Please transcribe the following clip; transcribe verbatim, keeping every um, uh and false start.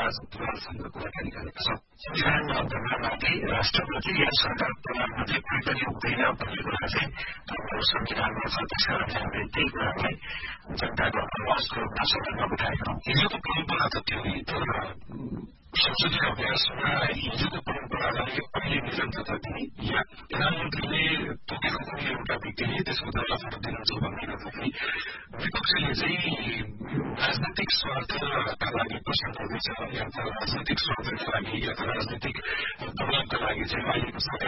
राजदूतसँग कुराकानी गरेको छ। संविधान बनाउनमाथि राष्ट्रपति या सरकार प्रधानमन्त्री कुनै पनि हुँदैन भन्ने कुरा चाहिँ हाम्रो संविधानमा छ। त्यसकारण हामीले त्यही कुरालाई जनताको आवाजको रूपमा सदनमा उठाएका हौं। हिजोको परम्परा त त्यो तर संसदीय अभ्यासमा हिजोको परम्परालाई अहिले निरन्तरता दिने या प्रधानमन्त्रीले तोकेको कुनै एउटा व्यक्तिले त्यसको दर्जा फोटो दिनुहुन्छ भन्ने गर्दाखेरि विपक्षले चाहिँ राजनैतिक स्वार्थका लागि प्रश्न गर्दैछ या त राजनैतिक स्वार्थका लागि या त राजनैतिक दबावका लागि चाहिँ अहिलेको सरकार